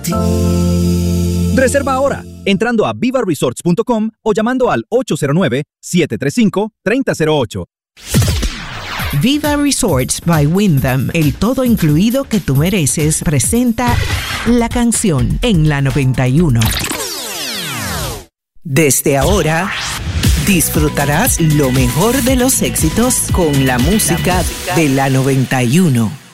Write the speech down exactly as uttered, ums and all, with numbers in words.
ti. Reserva ahora, entrando a viva resorts punto com o llamando al ocho cero nueve, siete tres cinco, tres cero cero ocho. Viva Resorts by Wyndham, el todo incluido que tú mereces, presenta La Canción en la noventa y uno. Desde ahora, disfrutarás lo mejor de los éxitos con la música de la noventa y uno.